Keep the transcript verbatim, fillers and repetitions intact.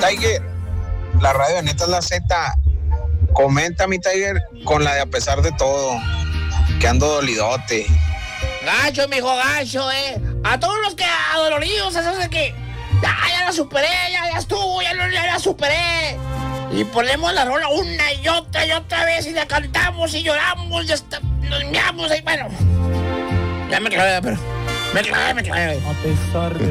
Tiger, la radio de Neta es la Z. Comenta mi Tiger con la de A Pesar de Todo, que ando dolidote. Gacho, mijo, gacho, eh. A todos los que adoloridos, esos de que ya, ya la superé, ya, ya estuvo, ya, ya la superé. Y ponemos la rola una y otra y otra vez y la cantamos y lloramos y hasta nos meamos y bueno. Ya me clavé, pero me clavé, me clavé. A pesar de